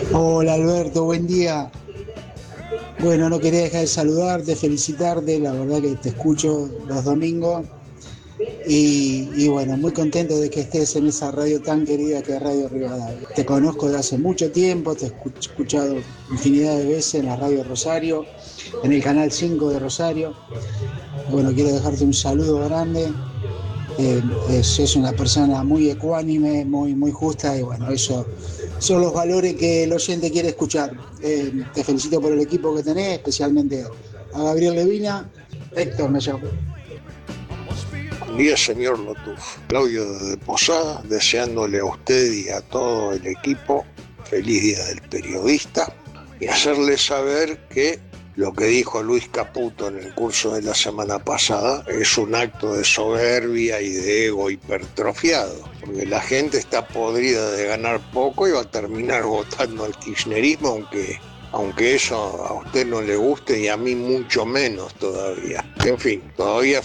Hola Alberto, buen día. Bueno, no quería dejar de saludarte, felicitarte, la verdad que te escucho los domingos y bueno, muy contento de que estés en esa radio tan querida que es Radio Rivadavia. Te conozco de hace mucho tiempo, te he escuchado infinidad de veces en la Radio Rosario, en el Canal 5 de Rosario. Bueno, quiero dejarte un saludo grande. Es una persona muy ecuánime, muy justa y bueno, eso son los valores que el oyente quiere escuchar. Te felicito por el equipo que tenés, especialmente a Gabriel Levina. Héctor me llamo. Buen día, señor Lotuf. Claudio de Posada, deseándole a usted y a todo el equipo feliz día del periodista y hacerle saber que lo que dijo Luis Caputo en el curso de la semana pasada es un acto de soberbia y de ego hipertrofiado, porque la gente está podrida de ganar poco y va a terminar votando al kirchnerismo, aunque eso a usted no le guste y a mí mucho menos todavía. En fin, todavía